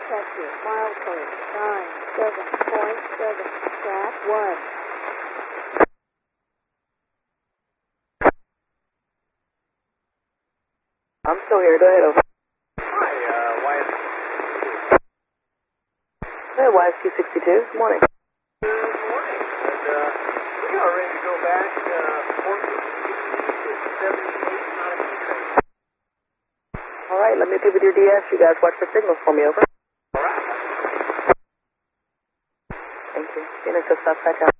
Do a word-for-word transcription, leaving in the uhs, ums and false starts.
Texas, milepost nine seven point seven, track one. I'm still here. Go ahead, over. Hi, uh, Y S. Hey, Y S two sixty-two. Good morning. Good morning. And, uh, we are ready to go back, uh, fourteen sixty to seventy-eight ninety train. All right, let me be with your D S. You guys watch the signals for me, over. All right. Thank you. Get into Southside Tower.